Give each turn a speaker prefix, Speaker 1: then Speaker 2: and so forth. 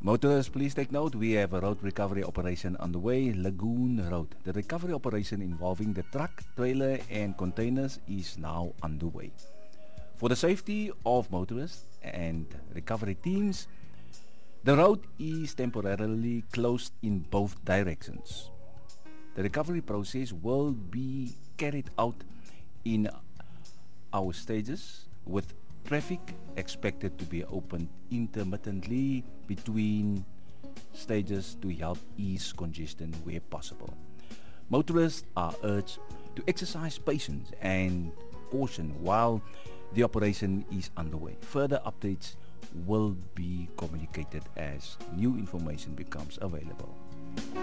Speaker 1: Motorists, please take note. We have a road recovery operation on the way, Lagoon Road. The recovery operation involving the truck, trailer and containers is now underway. For the safety of motorists and recovery teams, the road is temporarily closed in both directions. The recovery process will be carried out in our stages, with traffic expected to be opened intermittently between stages to help ease congestion where possible. Motorists are urged to exercise patience and caution while the operation is underway. Further updates will be communicated as new information becomes available.